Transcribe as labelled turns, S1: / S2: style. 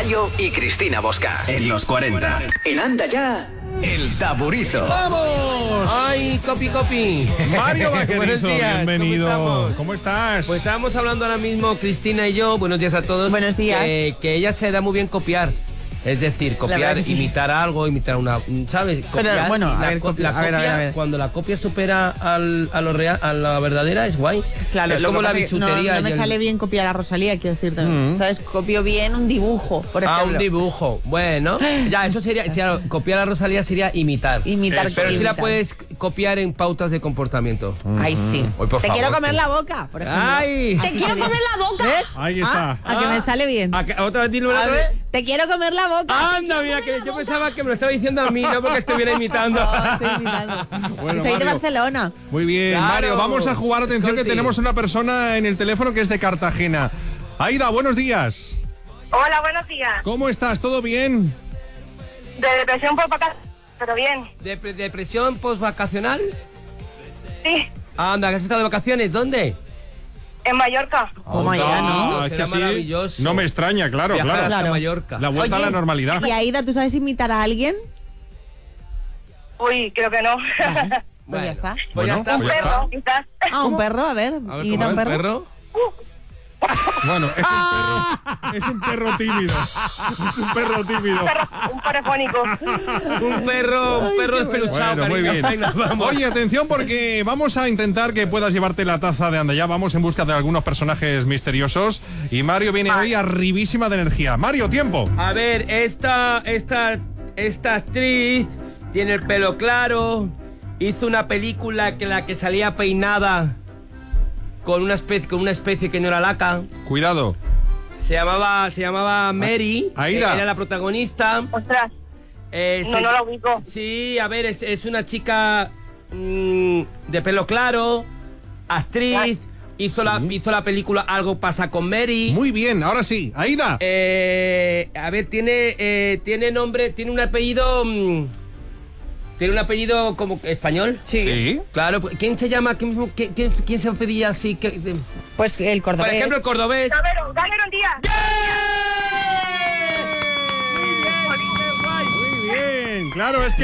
S1: Mario y Cristina Bosca. En los 40. En Anda Ya, El Taburizo.
S2: ¡Vamos!
S3: ¡Ay, copi!
S2: Mario Vaquerizo,
S3: Buenos días,
S2: bienvenido. ¿Cómo estás?
S3: Pues estábamos hablando ahora mismo, Cristina y yo, buenos días a todos.
S4: Buenos días.
S3: Que ella se da muy bien copiar. Es decir, copiar,
S4: que sí.
S3: imitar algo, imitar una... ¿Sabes? Copiar.
S4: Pero, bueno, a
S3: La
S4: ver,
S3: copia,
S4: a ver.
S3: cuando la copia supera a lo real, a la verdadera, es guay.
S4: Claro,
S3: es
S4: lo
S3: como
S4: que
S3: la
S4: pasa es que
S3: bisutería.
S4: no me sale bien copiar a Rosalía, quiero decirte. ¿Sabes? Copio bien un dibujo, por ejemplo.
S3: Un dibujo. Bueno, ya, eso sería... copiar a Rosalía sería imitar.
S4: Imitar.
S3: Pero si la
S4: imitar.
S3: puedes copiar en pautas de comportamiento.
S4: Ay, sí.
S3: Hoy, por
S4: Te
S3: favor,
S4: quiero comer
S3: que-
S4: la boca, por ejemplo.
S3: ¡Ay!
S4: Te quiero comer la boca. ¿Ves?
S2: Ahí está.
S4: A que me sale bien.
S3: ¿Otra vez dilo otra vez?
S4: Te quiero comer la boca.
S3: Anda, mira, que yo pensaba que me lo estaba diciendo a mí, no porque estuviera imitando.
S4: No, estoy imitando.
S2: Bueno,
S4: Soy de
S2: Mario.
S4: Barcelona.
S2: Muy bien,
S3: Claro.
S2: Mario. Vamos a jugar. Atención, que
S3: Conti.
S2: tenemos una persona en el teléfono que es de Cartagena. Aida, buenos días.
S5: Hola, buenos días.
S2: ¿Cómo estás? ¿Todo bien?
S5: De depresión por vacaciones, pero bien.
S3: ¿Depresión postvacacional?
S5: Sí,
S3: Anda, que has estado de vacaciones, ¿dónde?
S5: en Mallorca.
S4: Toma ya, ¿no?
S2: Es que
S3: Será
S2: así
S3: maravilloso.
S2: no me extraña, claro,
S3: Viajar
S2: claro.
S3: hasta
S4: Claro.
S3: Mallorca.
S2: La vuelta a la
S4: Oye,
S2: normalidad.
S4: Y Aida, ¿tú sabes imitar a alguien?
S5: Uy, creo que no.
S4: Pues ya está.
S3: Pues ya
S2: Bueno,
S3: está.
S5: Un
S2: pues ya
S5: perro,
S2: está.
S5: quizás.
S4: Ah, un perro, a ver.
S3: A ver,
S4: imita
S3: ¿cómo
S4: un
S3: es el
S4: perro.
S2: Bueno, es un perro tímido. Es un perro tímido.
S5: Un perrofónico.
S3: Un perro despeluchado,
S2: Bueno, muy
S3: cariño.
S2: bien.
S3: Venga, vamos.
S2: Oye, atención, porque vamos a intentar que puedas llevarte la taza de Anda Ya. Vamos en busca de algunos personajes misteriosos. Y Mario viene hoy arribísima de energía. Mario, tiempo.
S3: A ver, esta actriz tiene el pelo claro, hizo una película que la que salía peinada con una especie que no era laca.
S2: Cuidado.
S3: Se llamaba Mary.
S2: Aida.
S3: Era la protagonista.
S5: Ostras, no la ubico.
S3: Sí, a ver, es una chica de pelo claro, actriz. Hizo la película Algo pasa con Mary.
S2: Muy bien, ahora sí. Aida.
S3: A ver, tiene nombre, tiene un apellido. Tiene un apellido como español.
S2: Sí.
S3: Claro, ¿quién se llama? ¿Quién se pedía así?
S4: Pues el
S3: Por
S4: cordobés.
S3: ejemplo, el cordobés.
S5: Cameron Díaz.
S2: Muy bien, claro, es que